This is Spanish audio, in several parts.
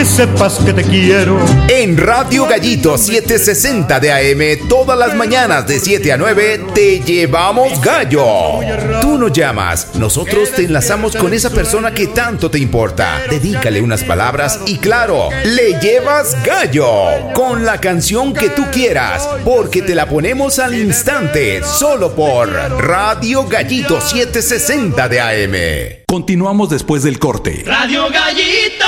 que sepas que te quiero. En Radio Gallito 760 de AM, todas las mañanas de 7 a 9, te llevamos gallo. Tú nos llamas, nosotros te enlazamos con esa persona que tanto te importa. Dedícale unas palabras y claro, le llevas gallo con la canción que tú quieras, porque te la ponemos al instante, solo por Radio Gallito 760 de AM. Continuamos después del corte. Radio Gallito.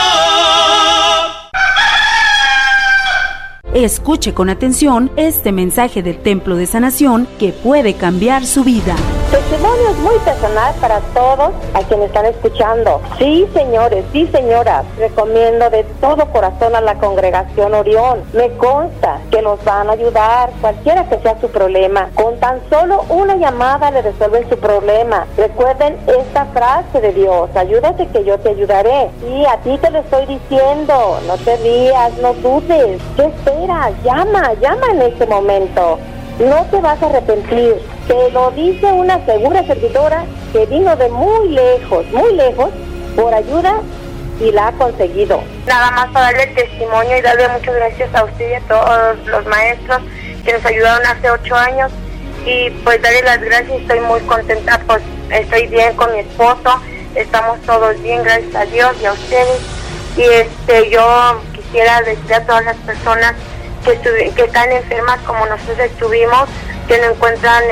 Escuche con atención este mensaje del Templo de Sanación que puede cambiar su vida. Testimonio muy personal para todos a quienes están escuchando. Sí, señores, sí, señoras, recomiendo de todo corazón a la congregación Orión. Me consta que los van a ayudar, cualquiera que sea su problema. Con tan solo una llamada le resuelven su problema. Recuerden esta frase de Dios: ayúdate que yo te ayudaré. Y a ti te lo estoy diciendo, no te rías, no dudes. ¿Qué esperas? Llama en este momento. No te vas a arrepentir. Te lo dice una segura servidora que vino de muy lejos, por ayuda y la ha conseguido. Nada más para darle testimonio y darle muchas gracias a usted y a todos los maestros que nos ayudaron hace 8 años. Y pues darle las gracias, estoy muy contenta, pues estoy bien con mi esposo, estamos todos bien, gracias a Dios y a ustedes. Y yo quisiera decir a todas las personas que están enfermas como nosotros estuvimos, que no encuentran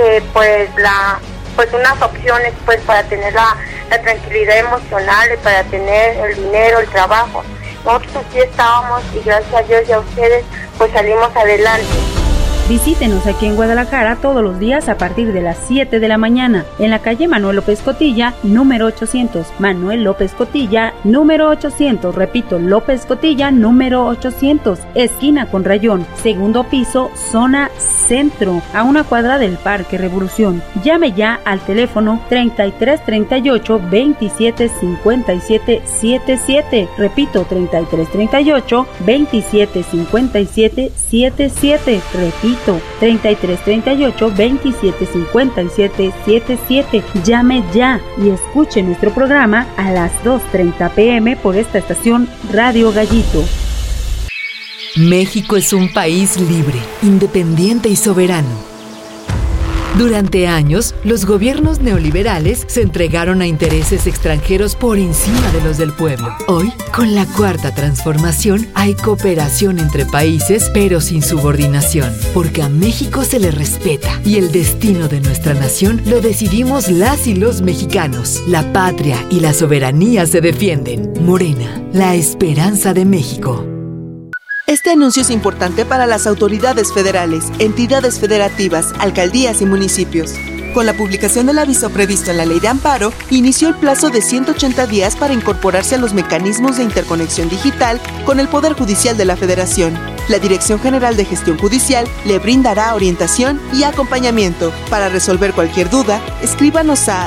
unas opciones pues para tener la tranquilidad emocional y para tener el dinero, el trabajo. Nosotros así estábamos y gracias a Dios y a ustedes pues salimos adelante. Visítenos aquí en Guadalajara todos los días a partir de las 7 de la mañana en la calle Manuel López Cotilla, número 800. Manuel López Cotilla, número 800. Repito, López Cotilla, número 800. Esquina con Rayón, segundo piso, zona centro, a una cuadra del Parque Revolución. Llame ya al teléfono 3338 27 57 77. Repito, 3338 27 57 77. Repito, 3338 27 57 77. Llame ya y escuche nuestro programa a las 2:30 p.m. por esta estación Radio Gallito. México es un país libre, independiente y soberano. Durante años, los gobiernos neoliberales se entregaron a intereses extranjeros por encima de los del pueblo. Hoy, con la Cuarta Transformación, hay cooperación entre países, pero sin subordinación, porque a México se le respeta y el destino de nuestra nación lo decidimos las y los mexicanos. La patria y la soberanía se defienden. Morena, la esperanza de México. Este anuncio es importante para las autoridades federales, entidades federativas, alcaldías y municipios. Con la publicación del aviso previsto en la Ley de Amparo, inició el plazo de 180 días para incorporarse a los mecanismos de interconexión digital con el Poder Judicial de la Federación. La Dirección General de Gestión Judicial le brindará orientación y acompañamiento. Para resolver cualquier duda, escríbanos a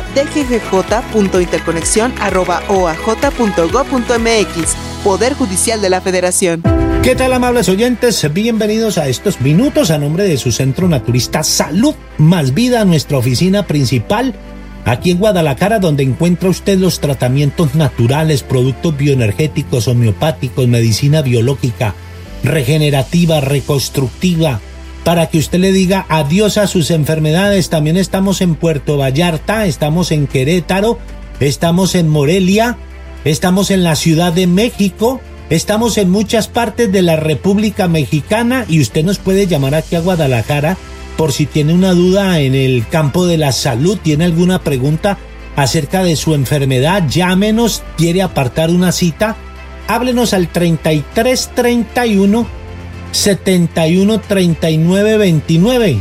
dggj.interconexión@oaj.gov.mx. Poder Judicial de la Federación. ¿Qué tal, amables oyentes? Bienvenidos a estos minutos a nombre de su centro naturista Salud Más Vida, nuestra oficina principal aquí en Guadalajara, donde encuentra usted los tratamientos naturales, productos bioenergéticos, homeopáticos, medicina biológica, regenerativa, reconstructiva, para que usted le diga adiós a sus enfermedades. También estamos en Puerto Vallarta, estamos en Querétaro, estamos en Morelia, estamos en la Ciudad de México, estamos en muchas partes de la República Mexicana y usted nos puede llamar aquí a Guadalajara por si tiene una duda en el campo de la salud, tiene alguna pregunta acerca de su enfermedad, llámenos, quiere apartar una cita, háblenos al 3331 71 39 29,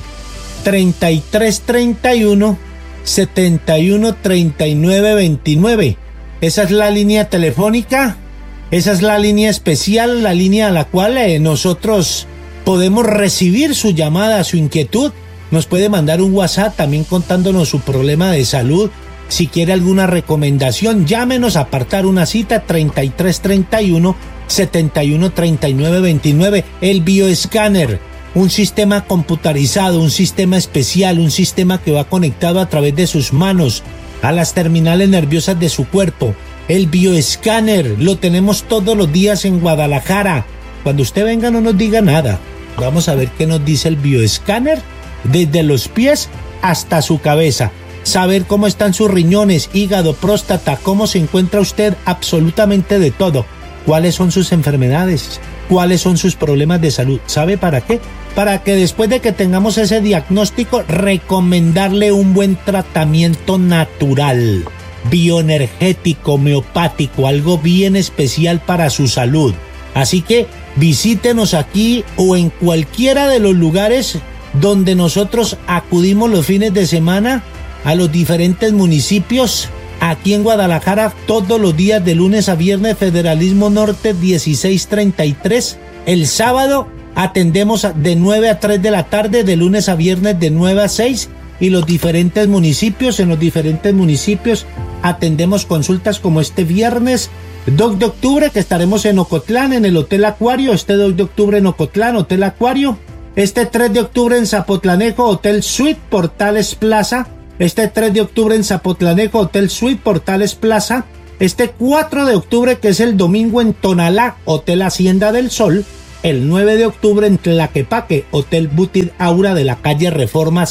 3331 71 39 29. Esa es la línea telefónica, esa es la línea especial, la línea a la cual nosotros podemos recibir su llamada, su inquietud. Nos puede mandar un WhatsApp también contándonos su problema de salud. Si quiere alguna recomendación, llámenos a apartar una cita 3331 71 39 29. El bioescáner, un sistema computarizado, un sistema especial, un sistema que va conectado a través de sus manos a las terminales nerviosas de su cuerpo El bioescáner lo tenemos todos los días en Guadalajara. Cuando usted venga no nos diga nada. Vamos a ver qué nos dice el bioescáner desde los pies hasta su cabeza. Saber cómo están sus riñones, hígado, próstata, cómo se encuentra usted, absolutamente de todo. ¿Cuáles son sus enfermedades? ¿Cuáles son sus problemas de salud? ¿Sabe para qué? Para que después de que tengamos ese diagnóstico, recomendarle un buen tratamiento natural, bioenergético, homeopático, algo bien especial para su salud. Así que visítenos aquí o en cualquiera de los lugares donde nosotros acudimos los fines de semana a los diferentes municipios. Aquí en Guadalajara, todos los días de lunes a viernes, Federalismo Norte 1633. El sábado atendemos de 9 a 3 de la tarde, de lunes a viernes de 9 a 6. Y los diferentes municipios, en los diferentes municipios atendemos consultas como este viernes 2 de octubre, que estaremos en Ocotlán, en el Hotel Acuario. Este 2 de octubre en Ocotlán, Hotel Acuario. Este 3 de octubre en Zapotlanejo, Hotel Suite, Portales Plaza. Este 3 de octubre en Zapotlanejo, Hotel Suite, Portales Plaza. Este 4 de octubre, que es el domingo, en Tonalá, Hotel Hacienda del Sol. El 9 de octubre en Tlaquepaque, Hotel Butit Aura de la calle Reforma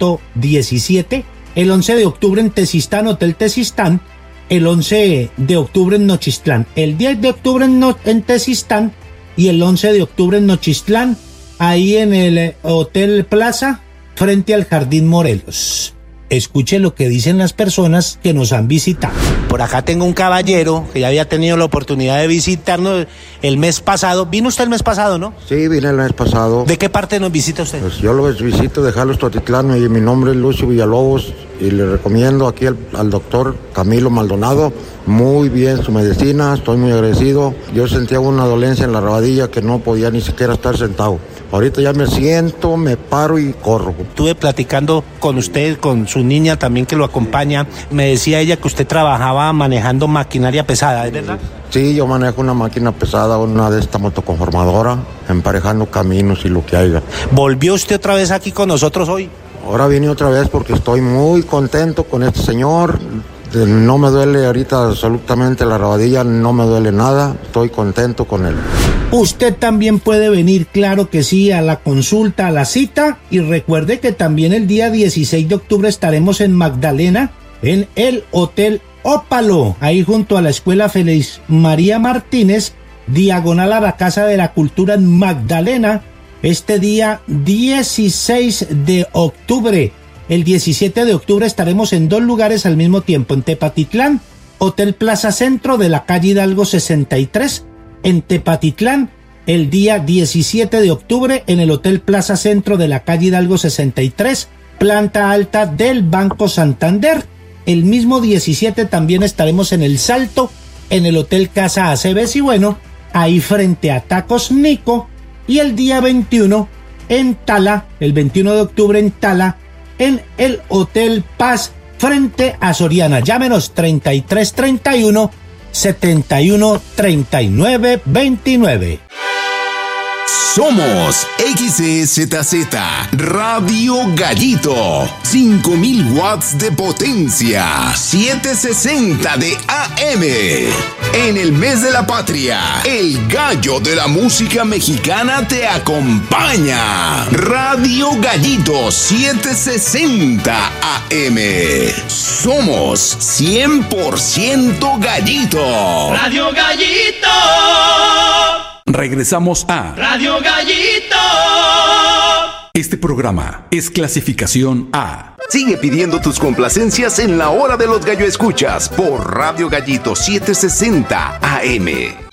117. El 11 de octubre en Tezistán, Hotel Tezistán. El 11 de octubre en Nochistlán. El 10 de octubre en Tezistán. Y el 11 de octubre en Nochistlán, ahí en el Hotel Plaza, frente al Jardín Morelos. Escuche lo que dicen las personas que nos han visitado. Por acá tengo un caballero que ya había tenido la oportunidad de visitarnos el mes pasado. ¿Vino usted el mes pasado, no? Sí, vine el mes pasado. ¿De qué parte nos visita usted? Pues yo los visito de Jalos Totitlán y mi nombre es Lucio Villalobos y le recomiendo aquí al doctor Camilo Maldonado. Muy bien su medicina, estoy muy agradecido. Yo sentía una dolencia en la rodilla que no podía ni siquiera estar sentado. Ahorita ya me siento, me paro y corro. Estuve platicando con usted, con su niña también que lo acompaña. Me decía ella que usted trabajaba manejando maquinaria pesada, ¿es verdad? Sí, yo manejo una máquina pesada, una de esta motoconformadora, emparejando caminos y lo que haya. ¿Volvió usted otra vez aquí con nosotros hoy? Ahora vine otra vez porque estoy muy contento con este señor. No me duele ahorita absolutamente la rodilla, no me duele nada, estoy contento con él. Usted también puede venir, claro que sí, a la consulta, a la cita, y recuerde que también el día 16 de octubre estaremos en Magdalena, en el Hotel Ópalo, ahí junto a la Escuela Félix María Martínez, diagonal a la Casa de la Cultura en Magdalena, este día 16 de octubre. El 17 de octubre estaremos en 2 lugares al mismo tiempo, en Tepatitlán, Hotel Plaza Centro de la calle Hidalgo 63, en Tepatitlán, el día 17 de octubre en el Hotel Plaza Centro de la calle Hidalgo 63, planta alta del Banco Santander. El mismo 17 también estaremos en El Salto, en el Hotel Casa Aceves y bueno, ahí frente a Tacos Nico. Y el día 21 en Tala, el 21 de octubre en Tala, en el Hotel Paz frente a Soriana. Llámenos 3331 71 39 29. Somos XZZ Radio Gallito, 5000 watts de potencia, 760 de AM. En el mes de la patria, el gallo de la música mexicana te acompaña. Radio Gallito 760 AM. Somos 100% gallito. Radio Gallito. Regresamos a Radio Gallito. Este programa es clasificación A. Sigue pidiendo tus complacencias en la hora de los gallo escuchas por Radio Gallito 760 AM.